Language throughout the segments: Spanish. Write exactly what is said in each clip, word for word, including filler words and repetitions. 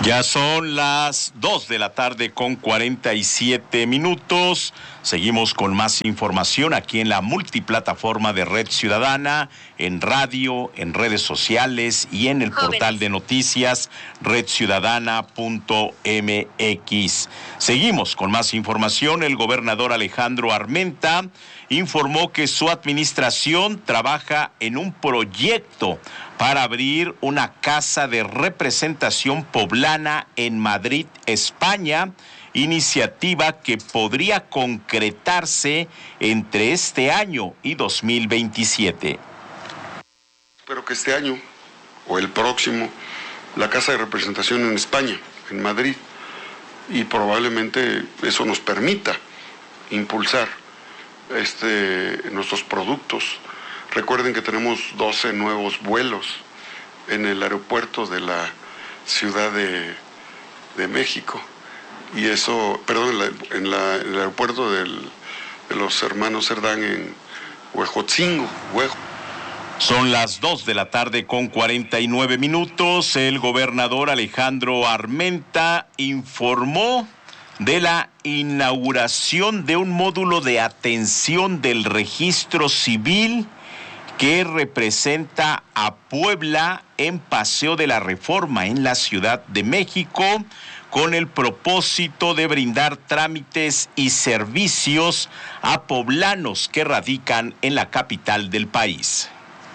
Ya son las dos de la tarde con cuarenta y siete minutos. Seguimos con más información aquí en la multiplataforma de Red Ciudadana, en radio, en redes sociales y en el Jóvenes. Portal de noticias red ciudadana punto m x. Seguimos con más información. El gobernador Alejandro Armenta informó que su administración trabaja en un proyecto para abrir una casa de representación poblana en Madrid, España, iniciativa que podría concretarse entre este año y dos mil veintisiete. Espero que este año o el próximo la casa de representación en España, en Madrid, y probablemente eso nos permita impulsar este, nuestros productos. Recuerden que tenemos doce nuevos vuelos en el aeropuerto de la Ciudad de, de México. Y eso, perdón, en, la, en, la, en el aeropuerto del, de los hermanos Cerdán en Huejotzingo, Huejo. Son las dos de la tarde con cuarenta y nueve minutos. El gobernador Alejandro Armenta informó de la inauguración de un módulo de atención del registro civil que representa a Puebla en Paseo de la Reforma en la Ciudad de México, con el propósito de brindar trámites y servicios a poblanos que radican en la capital del país.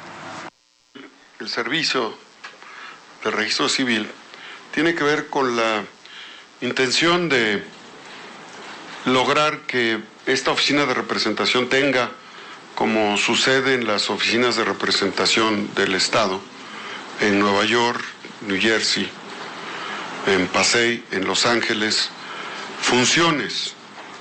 El servicio del registro civil tiene que ver con la intención de lograr que esta oficina de representación tenga, como sucede en las oficinas de representación del Estado, en Nueva York, New Jersey, en Pasay, en Los Ángeles, funciones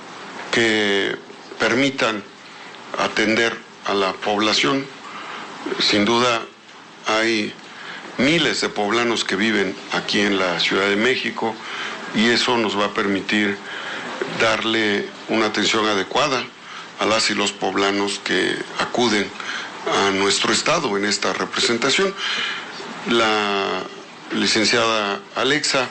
que permitan atender a la población. Sin duda hay miles de poblanos que viven aquí en la Ciudad de México y eso nos va a permitir darle una atención adecuada a las y los poblanos que acuden a nuestro estado en esta representación. La licenciada Alexa.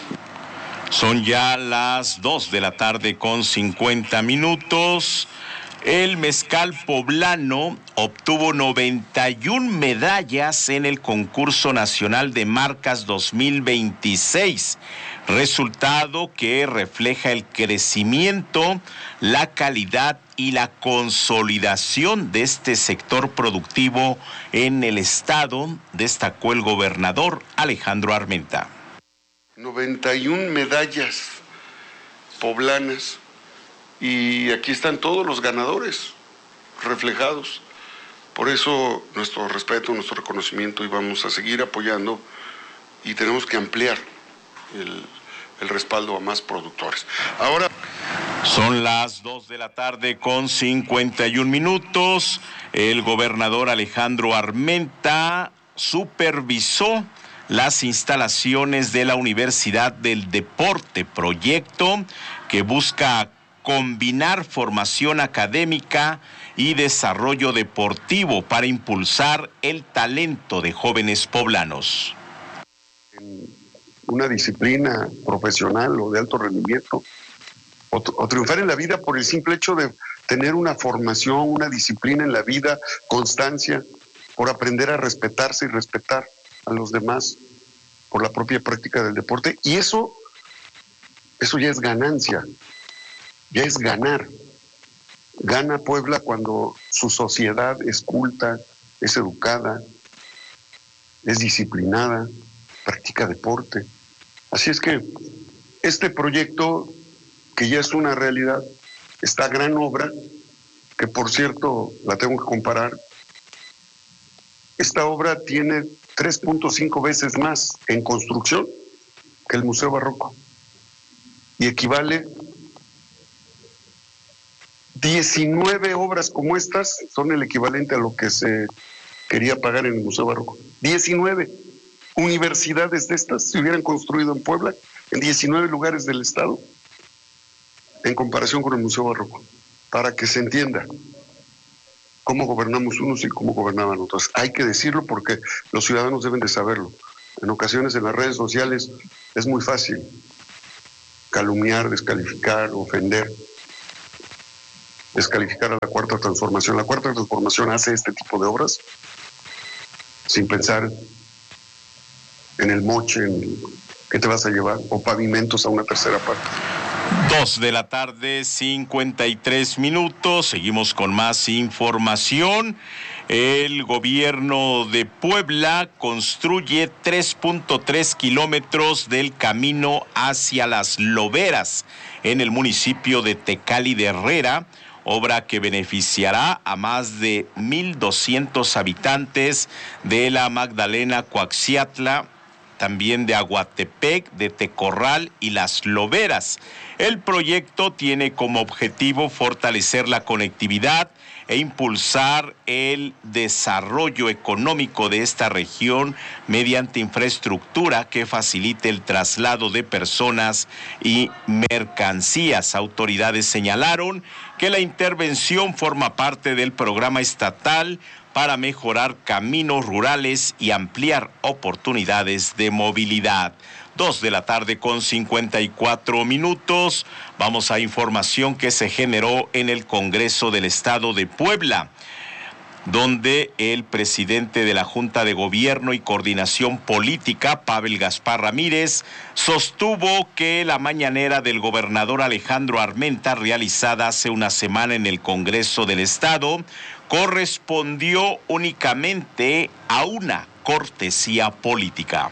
Son ya las dos de la tarde con cincuenta minutos. El mezcal poblano obtuvo noventa y una medallas en el Concurso Nacional de Marcas dos mil veintiséis, resultado que refleja el crecimiento, la calidad y la consolidación de este sector productivo en el estado, destacó el gobernador Alejandro Armenta. noventa y una medallas poblanas. Y aquí están todos los ganadores reflejados. Por eso nuestro respeto, nuestro reconocimiento, y vamos a seguir apoyando y tenemos que ampliar el, el respaldo a más productores. Ahora son las dos de la tarde con cincuenta y un minutos. El gobernador Alejandro Armenta supervisó las instalaciones de la Universidad del Deporte, proyecto que busca combinar formación académica y desarrollo deportivo para impulsar el talento de jóvenes poblanos. Una disciplina profesional o de alto rendimiento, o, o triunfar en la vida por el simple hecho de tener una formación, una disciplina en la vida, constancia, por aprender a respetarse y respetar a los demás, por la propia práctica del deporte, y eso, eso ya es ganancia. Ya es ganar. Gana Puebla cuando su sociedad es culta, es educada, es disciplinada, practica deporte. Así es que este proyecto, que ya es una realidad, esta gran obra, que por cierto la tengo que comparar, esta obra tiene tres punto cinco veces más en construcción que el Museo Barroco y equivale diecinueve obras como estas, son el equivalente a lo que se quería pagar en el Museo Barroco. diecinueve universidades de estas se hubieran construido en Puebla, en diecinueve lugares del estado, en comparación con el Museo Barroco, para que se entienda cómo gobernamos unos y cómo gobernaban otros. Hay que decirlo porque los ciudadanos deben de saberlo. En ocasiones en las redes sociales es muy fácil calumniar, descalificar, ofender, descalificar a la Cuarta Transformación. La Cuarta Transformación hace este tipo de obras sin pensar en el moche, en qué te vas a llevar, o pavimentos a una tercera parte. Dos de la tarde, cincuenta y tres minutos. Seguimos con más información. El gobierno de Puebla construye tres punto tres kilómetros del camino hacia Las Loberas en el municipio de Tecali de Herrera, obra que beneficiará a más de mil doscientos habitantes de la Magdalena Coaxiatla, también de Aguatepec, de Tecorral y Las Loberas. El proyecto tiene como objetivo fortalecer la conectividad e impulsar el desarrollo económico de esta región mediante infraestructura que facilite el traslado de personas y mercancías. Autoridades señalaron que la intervención forma parte del programa estatal para mejorar caminos rurales y ampliar oportunidades de movilidad. Dos de la tarde con cincuenta y cuatro minutos. Vamos a información que se generó en el Congreso del Estado de Puebla, donde el presidente de la Junta de Gobierno y Coordinación Política, Pavel Gaspar Ramírez, sostuvo que la mañanera del gobernador Alejandro Armenta, realizada hace una semana en el Congreso del Estado, correspondió únicamente a una cortesía política.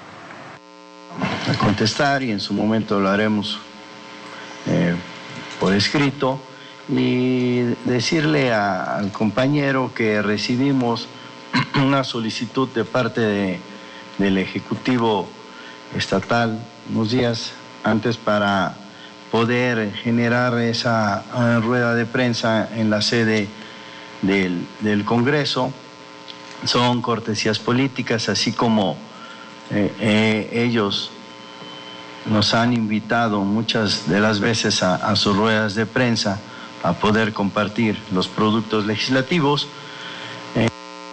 A contestar, y en su momento lo haremos eh, por escrito, y decirle a, al compañero que recibimos una solicitud de parte de, del Ejecutivo Estatal unos días antes para poder generar esa uh, rueda de prensa en la sede del, del Congreso. Son cortesías políticas, así como eh, eh, ellos nos han invitado muchas de las veces a, a sus ruedas de prensa a poder compartir los productos legislativos. Eh.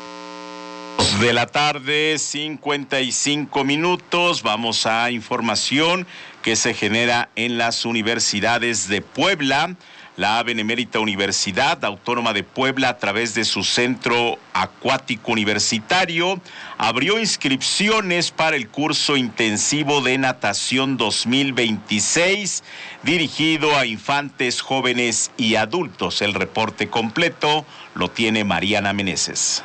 De la tarde, cincuenta y cinco minutos. Vamos a información que se genera en las universidades de Puebla. La Benemérita Universidad Autónoma de Puebla, a través de su Centro Acuático Universitario, abrió inscripciones para el curso intensivo de natación dos mil veintiséis, dirigido a infantes, jóvenes y adultos. El reporte completo lo tiene Mariana Meneses.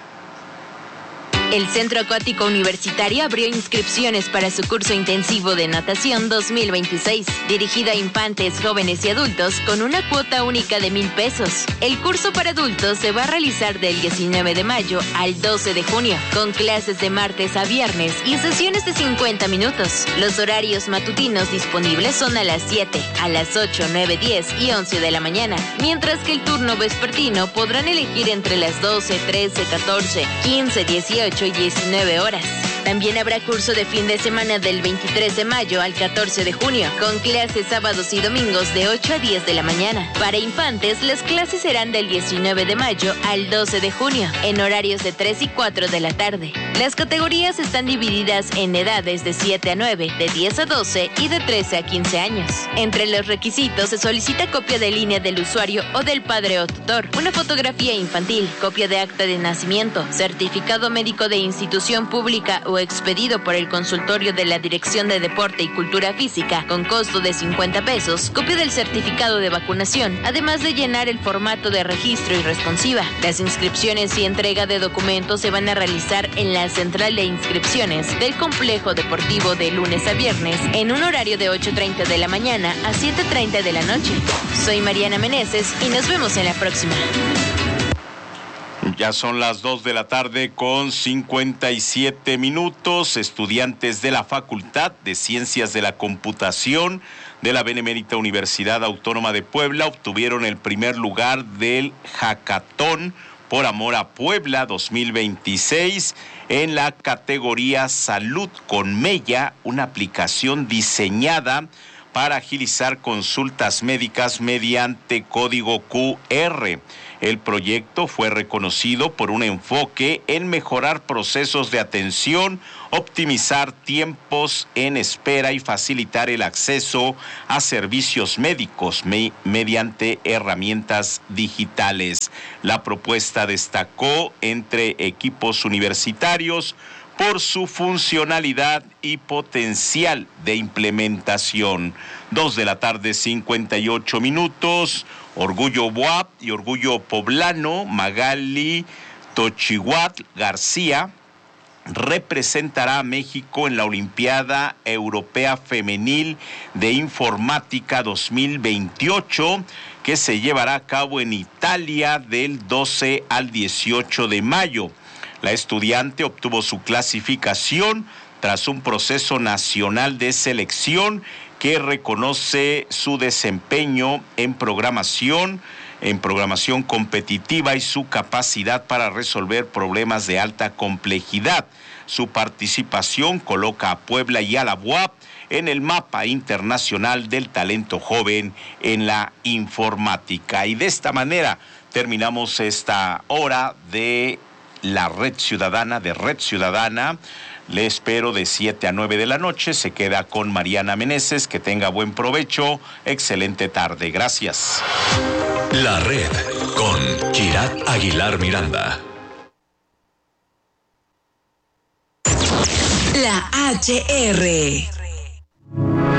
El Centro Acuático Universitario abrió inscripciones para su curso intensivo de natación dos mil veintiséis, dirigido a infantes, jóvenes y adultos con una cuota única de mil pesos. El curso para adultos se va a realizar del diecinueve de mayo al doce de junio, con clases de martes a viernes y sesiones de cincuenta minutos. Los horarios matutinos disponibles son a las siete, a las ocho, nueve, diez y once de la mañana, mientras que el turno vespertino podrán elegir entre las doce, trece, catorce, quince, dieciocho y diecinueve horas. También habrá curso de fin de semana del veintitrés de mayo al catorce de junio, con clases sábados y domingos de ocho a diez de la mañana. Para infantes, las clases serán del diecinueve de mayo al doce de junio, en horarios de tres y cuatro de la tarde. Las categorías están divididas en edades de siete a nueve, de diez a doce y de trece a quince años. Entre los requisitos se solicita copia de línea del usuario o del padre o tutor, una fotografía infantil, copia de acta de nacimiento, certificado médico de institución pública o expedido por el consultorio de la Dirección de Deporte y Cultura Física con costo de cincuenta pesos, copia del certificado de vacunación, además de llenar el formato de registro y responsiva. Las inscripciones y entrega de documentos se van a realizar en la central de inscripciones del complejo deportivo de lunes a viernes en un horario de ocho treinta de la mañana a siete treinta de la noche. Soy Mariana Meneses y nos vemos en la próxima. Ya son las dos de la tarde con cincuenta y siete minutos. Estudiantes de la Facultad de Ciencias de la Computación de la Benemérita Universidad Autónoma de Puebla obtuvieron el primer lugar del Hackathon por Amor a Puebla dos mil veintiséis en la categoría Salud con Mella, una aplicación diseñada para agilizar consultas médicas mediante código Q R. El proyecto fue reconocido por un enfoque en mejorar procesos de atención, optimizar tiempos en espera y facilitar el acceso a servicios médicos me- mediante herramientas digitales. La propuesta destacó entre equipos universitarios por su funcionalidad y potencial de implementación. Dos de la tarde, cincuenta y ocho minutos. Orgullo B U A P y Orgullo Poblano, Magali Tochihuatl García, representará a México en la Olimpiada Europea Femenil de Informática dos mil veintiocho, que se llevará a cabo en Italia del doce al dieciocho de mayo. La estudiante obtuvo su clasificación tras un proceso nacional de selección que reconoce su desempeño en programación, en programación competitiva y su capacidad para resolver problemas de alta complejidad. Su participación coloca a Puebla y a la B U A P en el mapa internacional del talento joven en la informática. Y de esta manera terminamos esta hora de la Red Ciudadana, de Red Ciudadana. Le espero de siete a nueve de la noche. Se queda con Mariana Meneses. Que tenga buen provecho. Excelente tarde. Gracias. La Red con Kirat Aguilar Miranda. La H R